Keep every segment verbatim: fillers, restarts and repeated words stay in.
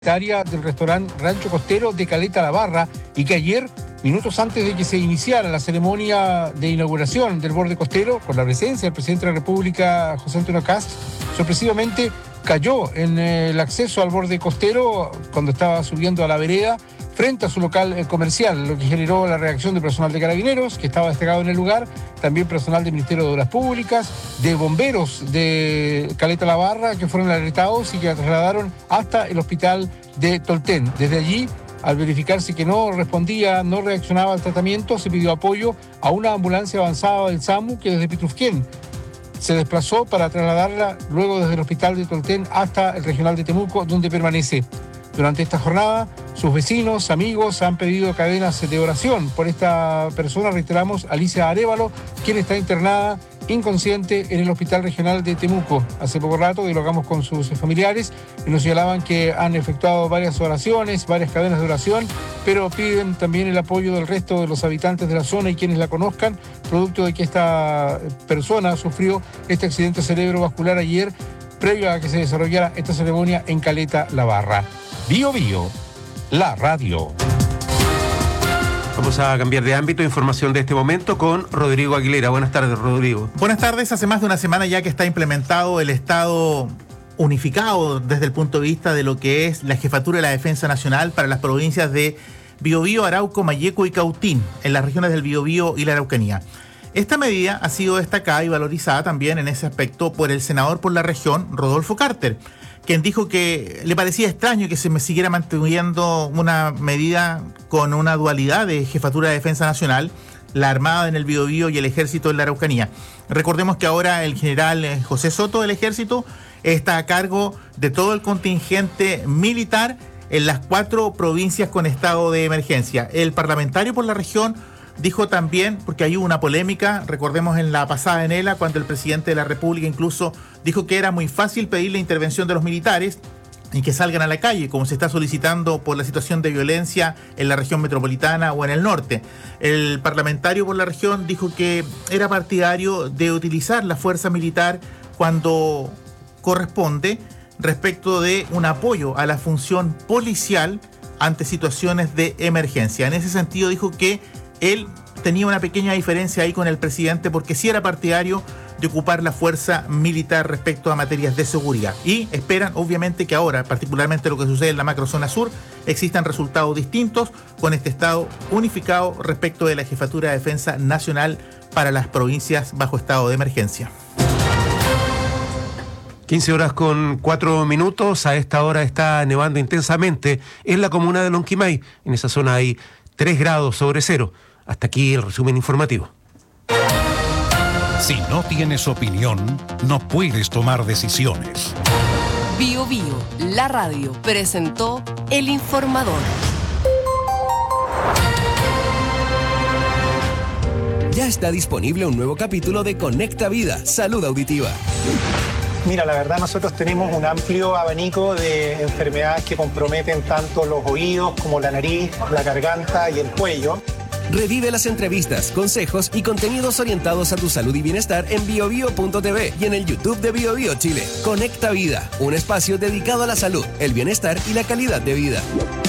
del restaurante Rancho Costero de Caleta La Barra y que ayer, minutos antes de que se iniciara la ceremonia de inauguración del borde costero, con la presencia del presidente de la República, José Antonio Kast, sorpresivamente cayó en el acceso al borde costero cuando estaba subiendo a la vereda frente a su local comercial, lo que generó la reacción de personal de Carabineros, que estaba destacado en el lugar, también personal del Ministerio de Obras Públicas, de bomberos de Caleta La Barra, que fueron alertados y que trasladaron hasta el hospital de Tolten. Desde allí, al verificarse que no respondía, no reaccionaba al tratamiento, se pidió apoyo a una ambulancia avanzada del SAMU que desde Pitrufquén se desplazó para trasladarla luego desde el hospital de Tolten hasta el regional de Temuco, donde permanece. Durante esta jornada, sus vecinos, amigos han pedido cadenas de oración por esta persona, reiteramos, Alicia Arévalo, quien está internada inconsciente en el Hospital Regional de Temuco. Hace poco rato dialogamos con sus familiares y nos señalaban que han efectuado varias oraciones, varias cadenas de oración, pero piden también el apoyo del resto de los habitantes de la zona y quienes la conozcan, producto de que esta persona sufrió este accidente cerebrovascular ayer, previo a que se desarrollara esta ceremonia en Caleta La Barra. Bio Bio, la radio. Vamos a cambiar de ámbito, información de este momento con Rodrigo Aguilera. Buenas tardes, Rodrigo. Buenas tardes. Hace más de una semana ya que está implementado el Estado unificado desde el punto de vista de lo que es la Jefatura de la Defensa Nacional para las provincias de Biobío, Arauco, Malleco y Cautín, en las regiones del Biobío y la Araucanía. Esta medida ha sido destacada y valorizada también en ese aspecto por el senador por la región, Rodolfo Carter, quien dijo que le parecía extraño que se me siguiera manteniendo una medida con una dualidad de Jefatura de Defensa Nacional, la Armada en el Biobío y el Ejército en la Araucanía. Recordemos que ahora el general José Soto del Ejército está a cargo de todo el contingente militar en las cuatro provincias con estado de emergencia. El parlamentario por la región dijo también, porque hay una polémica, recordemos en la pasada enela, cuando el presidente de la República incluso dijo que era muy fácil pedir la intervención de los militares y que salgan a la calle, como se está solicitando por la situación de violencia en la región metropolitana o en el norte. El parlamentario por la región dijo que era partidario de utilizar la fuerza militar cuando corresponde respecto de un apoyo a la función policial ante situaciones de emergencia. En ese sentido dijo que él tenía una pequeña diferencia ahí con el presidente porque sí era partidario de ocupar la fuerza militar respecto a materias de seguridad. Y esperan, obviamente, que ahora, particularmente lo que sucede en la macrozona sur, existan resultados distintos con este Estado unificado respecto de la Jefatura de Defensa Nacional para las provincias bajo estado de emergencia. quince horas con cuatro minutos. A esta hora está nevando intensamente en la comuna de Lonquimay. En esa zona hay tres grados sobre cero. Hasta aquí el resumen informativo. Si no tienes opinión, no puedes tomar decisiones. Bio Bio, la radio, presentó El Informador. Ya está disponible un nuevo capítulo de Conecta Vida, Salud Auditiva. Mira, la verdad nosotros tenemos un amplio abanico de enfermedades que comprometen tanto los oídos como la nariz, la garganta y el cuello. Revive las entrevistas, consejos y contenidos orientados a tu salud y bienestar en biobio punto t v y en el YouTube de Biobío Chile. Conecta Vida, un espacio dedicado a la salud, el bienestar y la calidad de vida.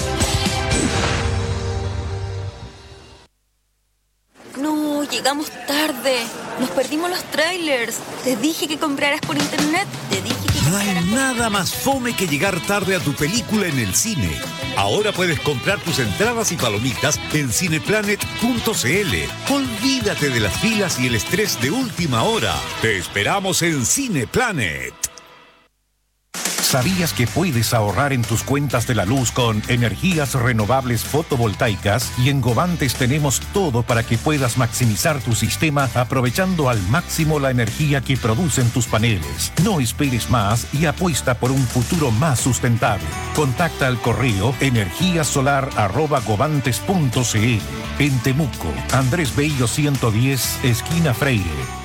No, llegamos tarde. Nos perdimos los trailers. Te dije que compraras por internet. Te dije que No hay nada más fome que llegar tarde a tu película en el cine. Ahora puedes comprar tus entradas y palomitas en cineplanet punto c l. Olvídate de las filas y el estrés de última hora. Te esperamos en Cineplanet. ¿Sabías que puedes ahorrar en tus cuentas de la luz con energías renovables fotovoltaicas? Y en Govantes tenemos todo para que puedas maximizar tu sistema aprovechando al máximo la energía que producen tus paneles. No esperes más y apuesta por un futuro más sustentable. Contacta al correo energíasolar arroba govantes punto c l. En Temuco, Andrés Bello ciento diez, esquina Freire.